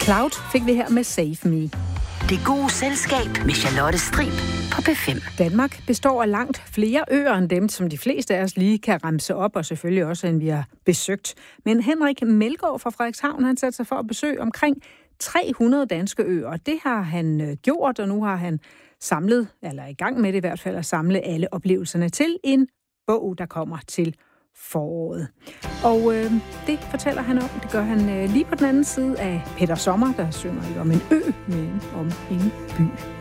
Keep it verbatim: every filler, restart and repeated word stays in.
Cloud fik vi her med Save Me. Det gode selskab med Charlotte Strib på P fem. Danmark består af langt flere øer end dem, som de fleste af os lige kan remse op, og selvfølgelig også, end vi har besøgt. Men Henrik Melgaard fra Frederikshavn, han satte sig for at besøge omkring tre hundrede danske øer, og det har han øh, gjort, og nu har han samlet, eller er i gang med det i hvert fald, at samle alle oplevelserne til en bog, der kommer til foråret. Og øh, det fortæller han om. Det gør han øh, lige på den anden side af Peter Sommer, der synger ikke om en ø, men om en by.